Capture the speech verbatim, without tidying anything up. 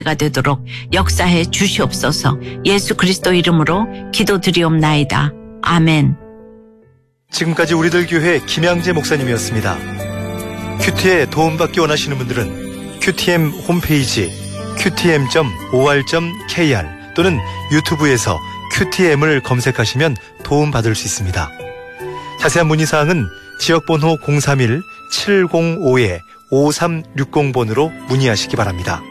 가 되도록 역사해 주시옵소서. 예수 그리스도 이름으로 기도드리옵나이다. 아멘. 지금까지 우리들 교회 김양재 목사님이었습니다. 큐티에 도움받기 원하시는 분들은 큐티엠 홈페이지 큐티엠 닷 오알 닷 케이알 또는 유튜브에서 큐티엠을 검색하시면 도움받을 수 있습니다. 자세한 문의사항은 지역번호 공삼일 칠공오 오삼육공 번으로 문의하시기 바랍니다.